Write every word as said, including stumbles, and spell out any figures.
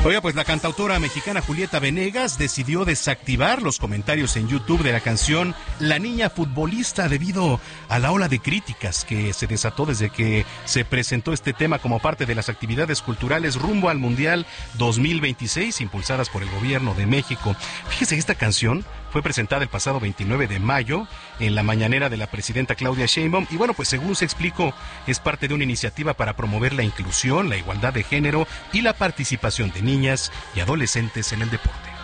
Oiga, pues la cantautora mexicana Julieta Venegas decidió desactivar los comentarios en YouTube de la canción La Niña Futbolista debido a la ola de críticas que se desató desde que se presentó este tema como parte de las actividades culturales rumbo al Mundial dos mil veintiséis impulsadas por el gobierno de México. Fíjese que esta canción fue presentada el pasado veintinueve de mayo en la mañanera de la presidenta Claudia Sheinbaum y bueno, pues según se explicó, es parte de una iniciativa para promover la inclusión, la igualdad de género y la participación de niñas y adolescentes en el deporte.